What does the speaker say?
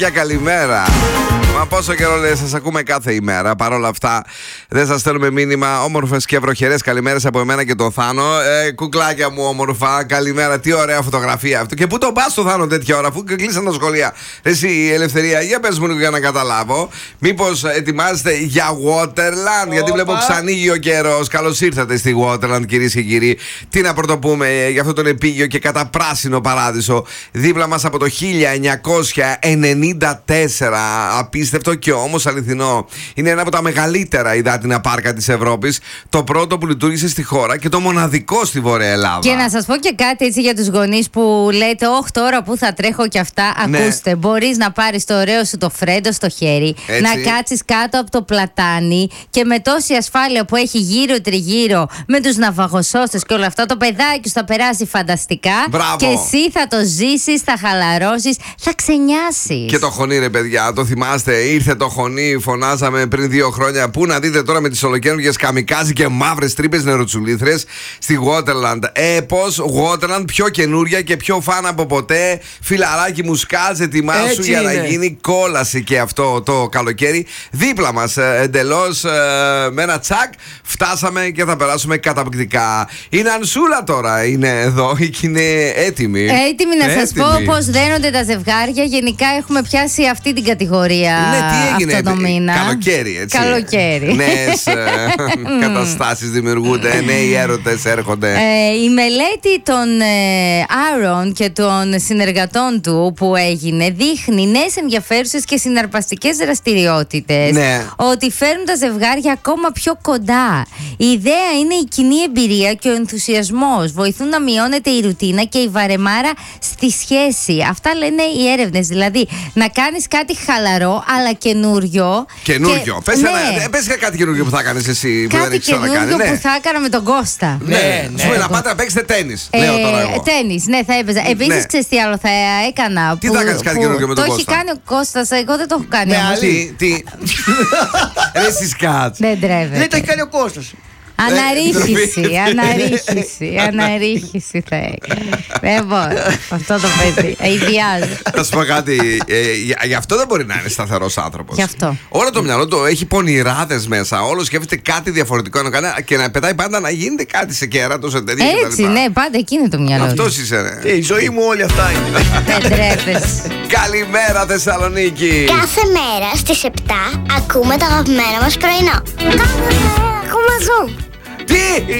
Καλημέρα. Μα πόσο καιρό λέει, σας ακούμε κάθε ημέρα. Παρ' όλα αυτά, δεν σας στέλνουμε μήνυμα. Όμορφες και βροχερές καλημέρες από εμένα και τον Θάνο. Κουκλάκια μου, όμορφα. Καλημέρα. Τι ωραία φωτογραφία αυτό. Και πού τον πας το Θάνο τέτοια ώρα, αφού κλείσαν τα σχολεία. Εσύ, η Ελευθερία, για πες μου λίγο για να καταλάβω. Μήπως ετοιμάζετε για Waterland, γιατί βλέπω ξανοίγει ο καιρός. Καλώς ήρθατε στη Waterland, κυρίες και κύριοι. Τι να πρωτοπούμε για αυτό τον επίγειο και καταπράσινο παράδεισο. Δίπλα μας από το 1994. Απίστευτο και όμως αληθινό. Είναι ένα από τα μεγαλύτερα υδάτινα πάρκα της Ευρώπης. Το πρώτο που λειτουργήσε στη χώρα και το μοναδικό στη Βόρεια Ελλάδα. Και να σας πω και κάτι έτσι για τους γονείς που λέτε, όχι τώρα που θα τρέχω και αυτά. Ναι. Ακούστε, μπορείς να πάρεις το ωραίο σου το φρέντο στο χέρι, έτσι, να κάτσεις κάτω από το πλατάνι και με τόση ασφάλεια που έχει γύρω τριγύρω με τους ναυαγοσώστες και όλα αυτά, το παιδάκι σου θα περάσει φανταστικά. Μπράβο. Και εσύ θα το ζήσεις, θα χαλαρώσεις, θα ξενιάσεις. Και το χωνί, ρε παιδιά, το θυμάστε, ήρθε το χωνί, φωνάζαμε πριν 2 χρόνια. Πού να δείτε τώρα με τις ολοκαίνουργιες καμικάζι και μαύρες τρύπες νεροτσουλήθρες στη Waterland. Πώς Waterland πιο καινούρια και πιο φαν από ποτέ. Φιλαράκι μου, σκάζε, ετοιμάσου για να γίνει κόλαση και αυτό το καλοκαίρι. Δίπλα μας εντελώς με ένα τσακ φτάσαμε και θα περάσουμε καταπληκτικά. Η Νανσούλα τώρα είναι εδώ και είναι έτοιμη. Έτοιμη να σας πω πώς δένονται τα ζευγάρια. Γενικά έχουμε πιάσει αυτή την κατηγορία. Ναι, τι έγινε αυτό το μήνα. Καλοκαίρι, έτσι. Καλοκαίρι. Νέες καταστάσεις δημιουργούνται, νέοι έρωτες έρχονται. Η μελέτη των Άρων και των συνεργατών του που έγινε δείχνει νέες ενδιαφέρουσες και συναρπαστικές δραστηριότητες. Ναι. Ότι φέρνουν τα ζευγάρια ακόμα πιο κοντά. Η ιδέα είναι η κοινή εμπειρία και ο ενθουσιασμός. Βοηθούν να μειώνεται η ρουτίνα και η βαρεμάρα στη σχέση. Αυτά λένε οι έρευνες. Δηλαδή να κάνεις κάτι χαλαρό αλλά καινούριο. Καινούριο. Πες κάτι καινούριο που θα κάνεις εσύ που δεν έχεις ξανακάνει. Κάτι καινούριο που θα έκανα με τον Κώστα. Ναι. Να πάτε να παίξετε τένις. Λέω τώρα εγώ. Τένις, ναι, θα έπαιζα. Επίσης, ξέρεις τι άλλο θα έκανα. Τι θα κάνεις κάτι καινούριο με τον Κώστα? Το έχει κάνει ο Κώστας, εγώ δεν το έχω κάνει. Τι. Ρε εσείς κάτς. Δεν τρέβεται. Δεν το έχει κάνει ο Κώστας. Αναρρίχηση θα έκανε. Δεν μπορώ. Αυτό το παιδί. Ιδιάζει. Θα σου πω κάτι. Γι' αυτό δεν μπορεί να είναι σταθερός άνθρωπος. Γι' αυτό. Όλο το μυαλό του έχει πονηράδες μέσα. Όλο σκέφτεται κάτι διαφορετικό να κάνει και να πετάει πάντα να γίνεται κάτι σε κέρατο, σε τέτοια. Έτσι, ναι, πάντα εκεί είναι το μυαλό. Αυτός είσαι, ρε. Η ζωή μου όλη αυτά είναι. Δεν τρέπεσαι. Καλημέρα, Θεσσαλονίκη. Κάθε μέρα στις 7 ακούμε το αγαπημένο μας πρωινό. Κάθε μέρα ακούμε Zoom. Τι!